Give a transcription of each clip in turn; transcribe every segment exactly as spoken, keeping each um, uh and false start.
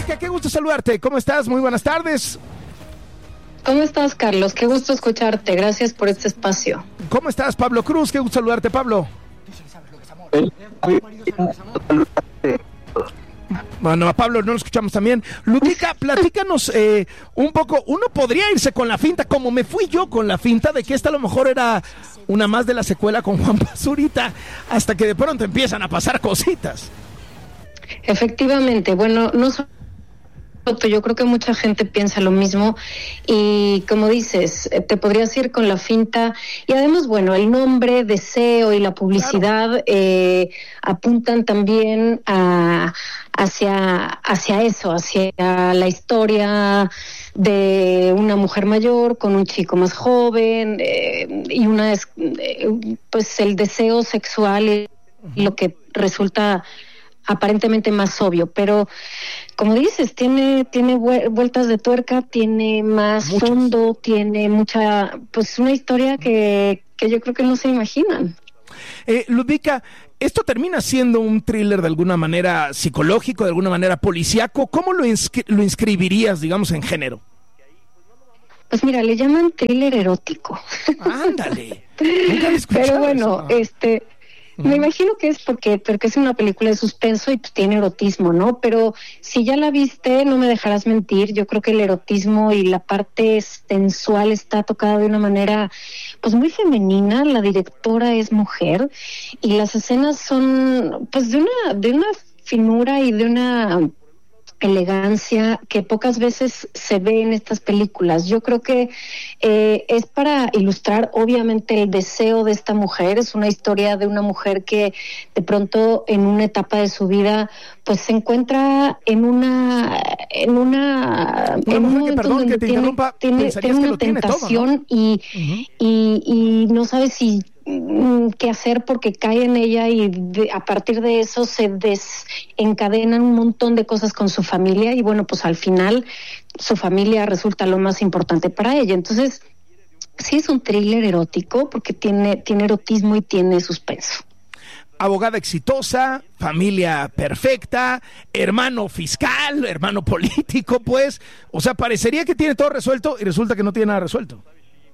Ludvika, qué gusto saludarte. ¿Cómo estás? Muy buenas tardes. ¿Cómo estás, Carlos? Qué gusto escucharte. Gracias por este espacio. ¿Cómo estás, Pablo Cruz? Qué gusto saludarte, Pablo. Bueno, a Pablo no lo escuchamos también. Ludvika, platícanos eh, un poco. Uno podría irse con la finta, como me fui yo con la finta de que esta a lo mejor era una más de la secuela con Juan Pazurita, hasta que de pronto empiezan a pasar cositas. Efectivamente, bueno, no solo yo creo que mucha gente piensa lo mismo y como dices, te podrías ir con la finta y además, bueno, el nombre, Deseo y la publicidad claro. eh, apuntan también a, hacia, hacia eso, hacia la historia de una mujer mayor con un chico más joven eh, y una eh, pues el deseo sexual y uh-huh. lo que resulta aparentemente más obvio, pero como dices, tiene tiene vueltas de tuerca, tiene más Muchas. fondo, tiene mucha, pues una historia que, que yo creo que no se imaginan. Eh, Ludvika, esto termina siendo un thriller de alguna manera psicológico, de alguna manera policíaco. ¿Cómo lo, inscri- lo inscribirías, digamos, en género? Pues mira, le llaman thriller erótico. Ándale. Nunca he escuchado Pero bueno, eso. este... Me imagino que es porque, porque es una película de suspenso y pues tiene erotismo, ¿no? Pero si ya la viste, no me dejarás mentir, yo creo que el erotismo y la parte sensual está tocada de una manera pues muy femenina, la directora es mujer y las escenas son pues de una, de una finura y de una elegancia que pocas veces se ve en estas películas. Yo creo que eh, es para ilustrar obviamente el deseo de esta mujer. Es una historia de una mujer que de pronto en una etapa de su vida pues se encuentra en una en una, una en un momento que, perdón, donde que te tiene, interrumpa, tiene, tiene una tentación todo, ¿no? y, uh-huh. y y no sabe si qué hacer porque cae en ella y de, a partir de eso se desencadenan un montón de cosas con su familia y bueno, pues al final su familia resulta lo más importante para ella. Entonces, sí es un thriller erótico porque tiene, tiene erotismo y tiene suspenso. Abogada exitosa, familia perfecta, hermano fiscal, hermano político, pues, o sea, parecería que tiene todo resuelto y resulta que no tiene nada resuelto.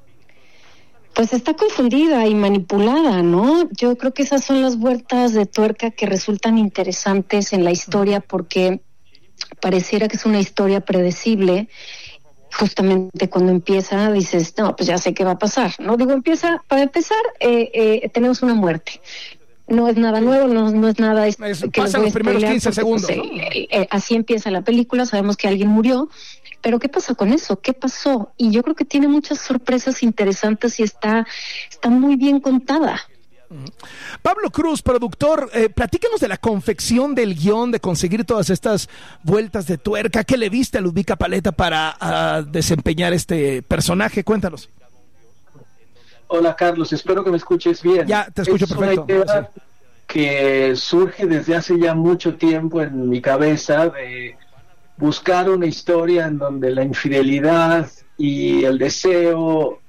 Pues está confundida y manipulada, ¿no? Yo creo que esas son las vueltas de tuerca que resultan interesantes en la historia porque pareciera que es una historia predecible. Justamente cuando empieza dices, no, pues ya sé qué va a pasar, ¿no? Digo, empieza, para empezar, eh, eh, tenemos una muerte. No es nada nuevo, no, no es nada... Es, que pasan los primeros quince segundos, pues, ¿no? eh, eh, así empieza la película, sabemos que alguien murió, pero ¿qué pasa con eso? ¿Qué pasó? Y yo creo que tiene muchas sorpresas interesantes y está, está muy bien contada. Pablo Cruz, productor, eh, platícanos de la confección del guión, de conseguir todas estas vueltas de tuerca. ¿Qué le viste a Ludvika Paleta para a, desempeñar este personaje? Cuéntanos. Hola Carlos, espero que me escuches bien. Ya, te escucho es perfecto. Una idea que surge desde hace ya mucho tiempo en mi cabeza de buscar una historia en donde la infidelidad y el deseo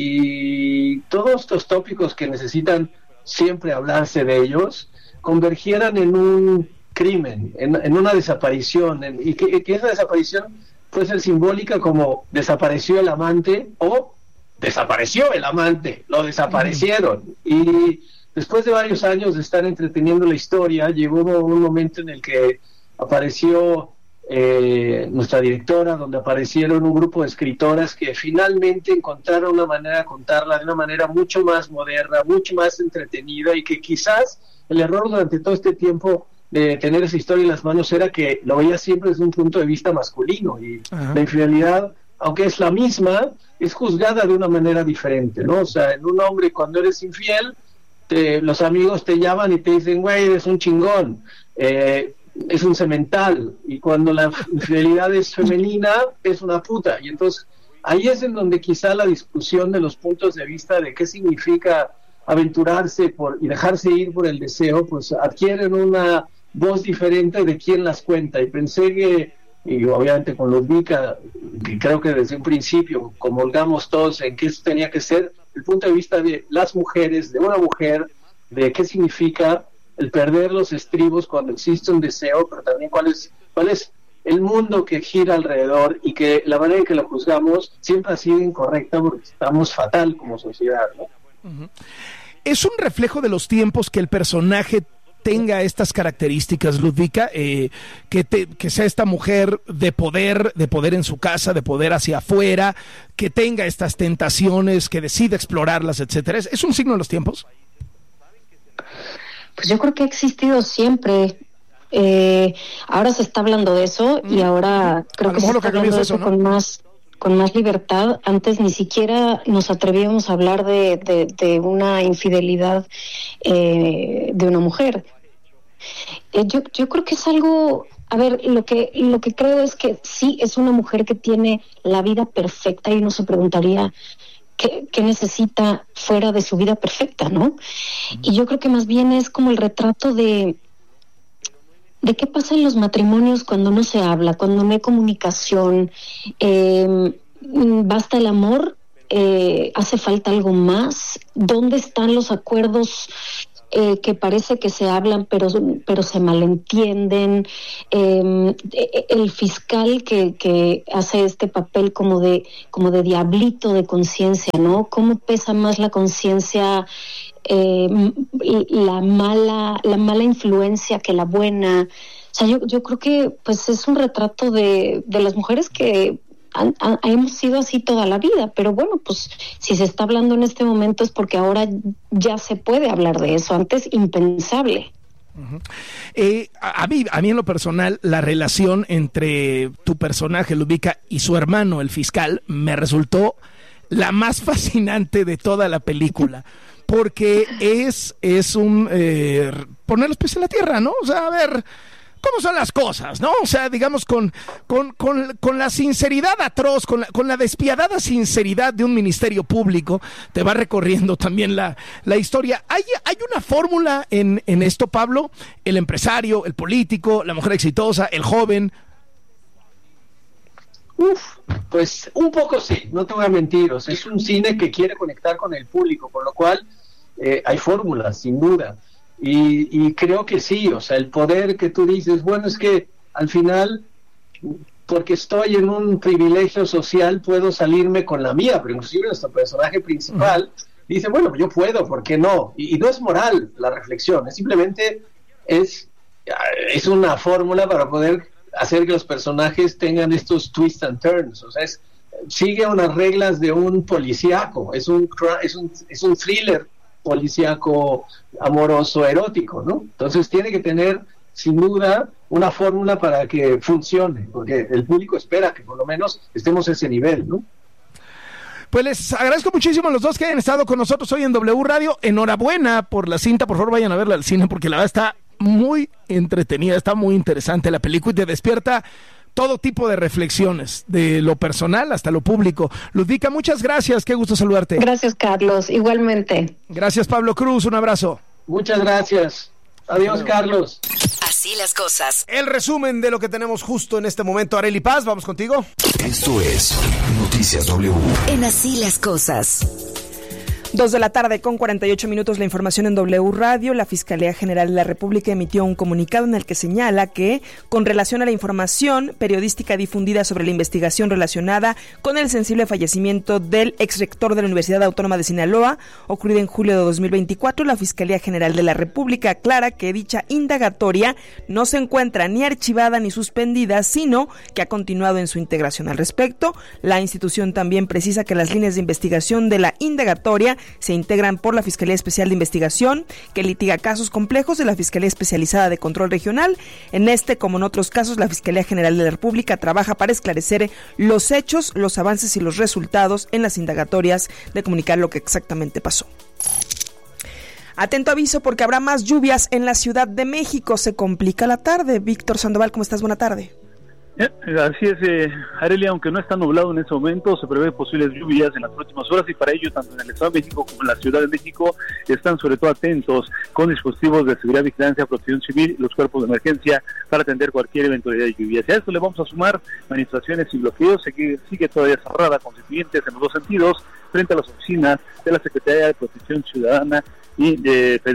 y todos estos tópicos que necesitan siempre hablarse de ellos convergieran en un crimen, en, en una desaparición, en, y que, que esa desaparición puede ser simbólica como desapareció el amante o desapareció el amante, lo desaparecieron. Y después de varios años de estar entreteniendo la historia, llegó un momento en el que apareció eh, nuestra directora, donde aparecieron un grupo de escritoras que finalmente encontraron una manera de contarla de una manera mucho más moderna, mucho más entretenida, y que quizás el error durante todo este tiempo de tener esa historia en las manos era que lo veía siempre desde un punto de vista masculino, y Ajá. la infidelidad, aunque es la misma, es juzgada de una manera diferente, ¿no? O sea, en un hombre, cuando eres infiel, te, los amigos te llaman y te dicen, güey, eres un chingón, eh, es un cemental, y cuando la infidelidad es femenina, es una puta. Y entonces, ahí es en donde quizá la discusión de los puntos de vista de qué significa aventurarse por y dejarse ir por el deseo, pues adquieren una voz diferente de quién las cuenta. Y pensé que, y obviamente con Ludvika, que creo que desde un principio comulgamos todos en que eso tenía que ser el punto de vista de las mujeres, de una mujer, de qué significa el perder los estribos cuando existe un deseo, pero también cuál es, cuál es el mundo que gira alrededor y que la manera en que lo juzgamos siempre ha sido incorrecta porque estamos fatal como sociedad, ¿no? Uh-huh. Es un reflejo de los tiempos que el personaje tenga estas características, Ludvika, eh, que, te, que sea esta mujer de poder, de poder en su casa, de poder hacia afuera, que tenga estas tentaciones, que decida explorarlas, etcétera. ¿Es, es un signo de los tiempos? Pues yo creo que ha existido siempre. Eh, ahora se está hablando de eso y ahora creo que se está hablando de eso, ¿no? con más con más libertad. Antes ni siquiera nos atrevíamos a hablar de, de, de una infidelidad eh, de una mujer. Eh, yo, yo creo que es algo, a ver, lo que, lo que creo es que sí es una mujer que tiene la vida perfecta y uno se preguntaría qué, qué necesita fuera de su vida perfecta, ¿no? Y yo creo que más bien es como el retrato de ¿De qué pasa en los matrimonios cuando no se habla, cuando no hay comunicación? Eh, ¿Basta el amor? Eh, ¿Hace falta algo más? ¿Dónde están los acuerdos eh, que parece que se hablan pero, pero se malentienden? Eh, el fiscal que, que hace este papel como de, como de diablito de conciencia, ¿no? ¿Cómo pesa más la conciencia? Eh, la mala la mala influencia que la buena. O sea, yo, yo creo que pues es un retrato de, de las mujeres que han, han, hemos sido así toda la vida, pero bueno, pues si se está hablando en este momento es porque ahora ya se puede hablar de eso, antes impensable. Uh-huh. Eh, a, a, mí, a mí en lo personal, la relación entre tu personaje, Ludvika, y su hermano, el fiscal, me resultó la más fascinante de toda la película. Porque es, es un eh, poner los pies en la tierra, ¿no? O sea, a ver cómo son las cosas, ¿no? O sea, digamos, con, con, con, con la sinceridad atroz, con la, con la despiadada sinceridad de un ministerio público, te va recorriendo también la, la historia. ¿Hay, hay una fórmula en, en esto, Pablo? El empresario, el político, la mujer exitosa, el joven. Uf, pues un poco sí, no te voy a mentir, o sea, es un cine que quiere conectar con el público, por lo cual eh, hay fórmulas, sin duda, y, y creo que sí, o sea, el poder que tú dices, bueno, es que al final, porque estoy en un privilegio social, puedo salirme con la mía, pero inclusive nuestro personaje principal dice, bueno, yo puedo, ¿por qué no? Y, y no es moral la reflexión, es simplemente, es, es una fórmula para poder hacer que los personajes tengan estos twists and turns, o sea, es, sigue unas reglas de un policíaco, es un, es un, es un thriller policíaco amoroso erótico, ¿no? Entonces tiene que tener, sin duda, una fórmula para que funcione, porque el público espera que por lo menos estemos a ese nivel, ¿no? Pues les agradezco muchísimo a los dos que hayan estado con nosotros hoy en W Radio. Enhorabuena por la cinta, por favor vayan a verla al cine porque la verdad está muy entretenida, está muy interesante la película y te despierta todo tipo de reflexiones, de lo personal hasta lo público. Ludvika, muchas gracias, qué gusto saludarte. Gracias, Carlos, igualmente. Gracias, Pablo Cruz, un abrazo. Muchas gracias. Adiós, Carlos. Así las cosas. El resumen de lo que tenemos justo en este momento. Arely Paz, vamos contigo. Esto es Noticias W. En Así las cosas. Dos de la tarde con cuarenta y ocho minutos, la información en W Radio. La Fiscalía General de la República emitió un comunicado en el que señala que, con relación a la información periodística difundida sobre la investigación relacionada con el sensible fallecimiento del exrector de la Universidad Autónoma de Sinaloa, ocurrido en julio de dos mil veinticuatro, la Fiscalía General de la República aclara que dicha indagatoria no se encuentra ni archivada ni suspendida, sino que ha continuado en su integración. Al respecto, la institución también precisa que las líneas de investigación de la indagatoria se integran por la Fiscalía Especial de Investigación, que litiga casos complejos de la Fiscalía Especializada de Control Regional. En este, como en otros casos, la Fiscalía General de la República trabaja para esclarecer los hechos, los avances y los resultados en las indagatorias, de comunicar lo que exactamente pasó. Atento aviso porque habrá más lluvias en la Ciudad de México. Se complica la tarde. Víctor Sandoval, ¿cómo estás? Buena tarde. Eh, así es, eh, Arely, aunque no está nublado en este momento, se prevé posibles lluvias en las próximas horas y para ello, tanto en el Estado de México como en la Ciudad de México, están sobre todo atentos con dispositivos de seguridad, vigilancia, protección civil y los cuerpos de emergencia para atender cualquier eventualidad de lluvias. Y a esto le vamos a sumar manifestaciones y bloqueos. Sigue, sigue todavía cerrada constituyentes en los dos sentidos frente a las oficinas de la Secretaría de Protección Ciudadana y de Federal.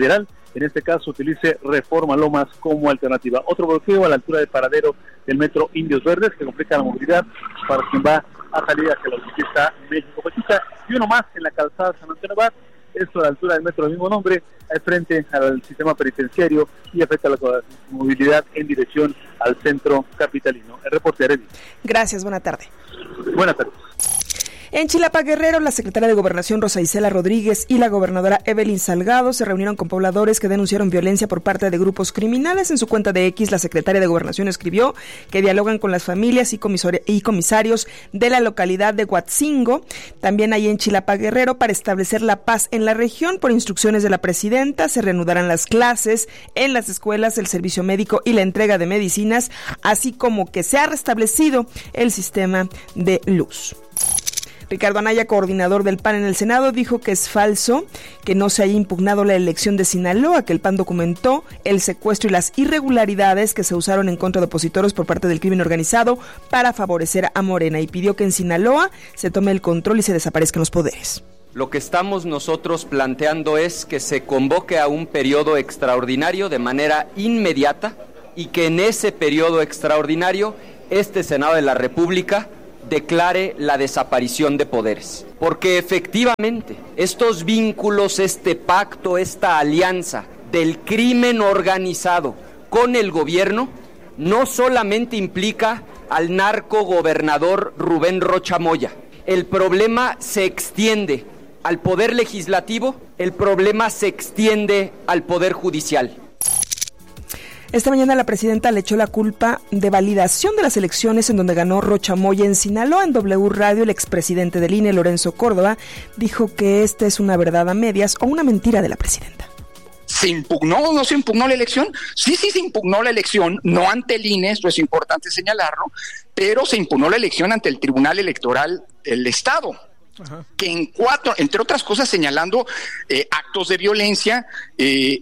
en este caso utilice Reforma Lomas como alternativa. Otro bloqueo a la altura del paradero del metro Indios Verdes que complica la movilidad para quien va a salir hacia la autopista México-Pachuca, y uno más en la calzada San Antonio Abad, esto a la altura del metro del mismo nombre, al frente al sistema penitenciario y afecta la movilidad en dirección al centro capitalino. El reporte de Arely. Gracias, buena tarde. Buenas tardes. En Chilapa, Guerrero, la secretaria de Gobernación Rosa Isela Rodríguez y la gobernadora Evelyn Salgado se reunieron con pobladores que denunciaron violencia por parte de grupos criminales. En su cuenta de X, la secretaria de Gobernación escribió que dialogan con las familias y, comisori- y comisarios de la localidad de Huatzingo, también ahí en Chilapa, Guerrero, para establecer la paz en la región. Por instrucciones de la presidenta, se reanudarán las clases en las escuelas, el servicio médico y la entrega de medicinas, así como que se ha restablecido el sistema de luz. Ricardo Anaya, coordinador del P A N en el Senado, dijo que es falso que no se haya impugnado la elección de Sinaloa, que el P A N documentó el secuestro y las irregularidades que se usaron en contra de opositores por parte del crimen organizado para favorecer a Morena, y pidió que en Sinaloa se tome el control y se desaparezcan los poderes. Lo que estamos nosotros planteando es que se convoque a un periodo extraordinario de manera inmediata y que en ese periodo extraordinario este Senado de la República declare la desaparición de poderes, porque efectivamente estos vínculos, este pacto, esta alianza del crimen organizado con el gobierno no solamente implica al narcogobernador Rubén Rocha Moya. El problema se extiende al poder legislativo, el problema se extiende al poder judicial. Esta mañana la presidenta le echó la culpa de validación de las elecciones en donde ganó Rocha Moya en Sinaloa. En W Radio, el expresidente del I N E, Lorenzo Córdoba, dijo que esta es una verdad a medias o una mentira de la presidenta. ¿Se impugnó o no se impugnó la elección? Sí, sí se impugnó la elección, no ante el I N E, esto es importante señalarlo, pero se impugnó la elección ante el Tribunal Electoral del Estado. Ajá. Que en cuatro, entre otras cosas, señalando eh, actos de violencia, eh,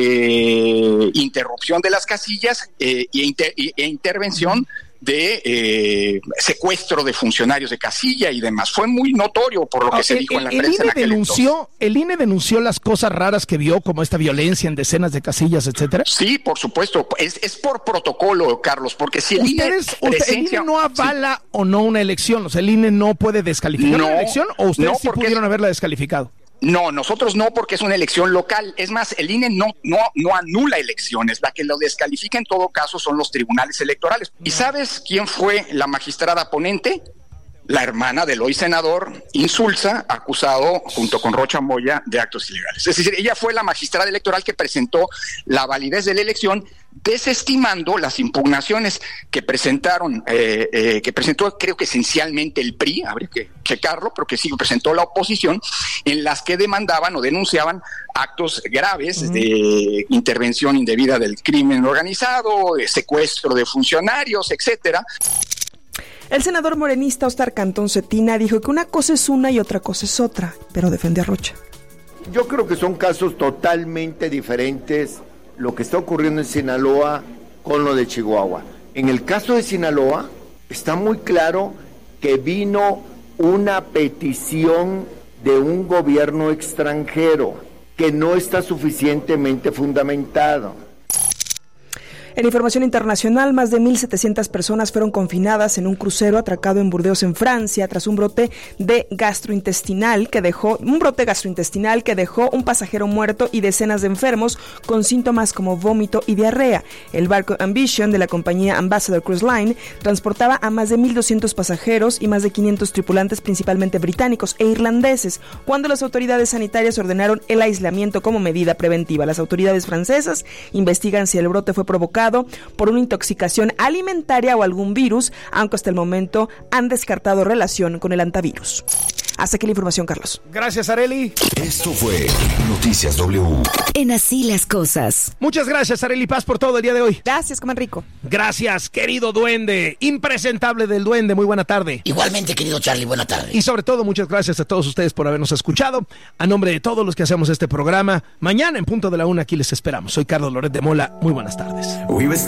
eh, interrupción de las casillas eh, e, inter, e intervención de eh, secuestro de funcionarios de casilla y demás. Fue muy notorio por lo que ah, se el, dijo en la el prensa. I N E en denunció, el I N E denunció las cosas raras que vio, como esta violencia en decenas de casillas, etcétera. Sí, por supuesto. Es, es por protocolo, Carlos, porque si el ¿Ustedes, I N E presencia, ¿El I N E no avala sí. o no una elección? O sea, ¿el I N E no puede descalificar no, una elección o ustedes no, sí pudieron haberla descalificado? No, nosotros no, porque es una elección local. Es más, el I N E no, no, no anula elecciones. La que lo descalifica en todo caso son los tribunales electorales. ¿Y sabes quién fue la magistrada ponente? La hermana del hoy senador Insulza, acusado junto con Rocha Moya de actos ilegales. Es decir, ella fue la magistrada electoral que presentó la validez de la elección, desestimando las impugnaciones que presentaron, eh, eh, que presentó creo que esencialmente el P R I, habría que checarlo, pero que sí presentó la oposición, en las que demandaban o denunciaban actos graves uh-huh. de intervención indebida del crimen organizado, de secuestro de funcionarios, etcétera. El senador morenista Óscar Cantón Cetina dijo que una cosa es una y otra cosa es otra, pero defiende a Rocha. Yo creo que son casos totalmente diferentes lo que está ocurriendo en Sinaloa con lo de Chihuahua. En el caso de Sinaloa está muy claro que vino una petición de un gobierno extranjero que no está suficientemente fundamentado. En información internacional, más de mil setecientas personas fueron confinadas en un crucero atracado en Burdeos, en Francia, tras un brote de gastrointestinal que dejó un brote gastrointestinal que dejó un pasajero muerto y decenas de enfermos con síntomas como vómito y diarrea. El barco Ambition de la compañía Ambassador Cruise Line transportaba a más de mil doscientos pasajeros y más de quinientos tripulantes, principalmente británicos e irlandeses, cuando las autoridades sanitarias ordenaron el aislamiento como medida preventiva. Las autoridades francesas investigan si el brote fue provocado por una intoxicación alimentaria o algún virus, aunque hasta el momento han descartado relación con el antivirus. Hasta aquí la información, Carlos. Gracias, Arely. Esto fue Noticias W. En Así las Cosas. Muchas gracias, Arely Paz, por todo el día de hoy. Gracias, coman rico. Gracias, querido duende, impresentable del duende, muy buena tarde. Igualmente, querido Charlie, buena tarde. Y sobre todo, muchas gracias a todos ustedes por habernos escuchado. A nombre de todos los que hacemos este programa, mañana en punto de la una aquí les esperamos. Soy Carlos Loret de Mola, muy buenas tardes.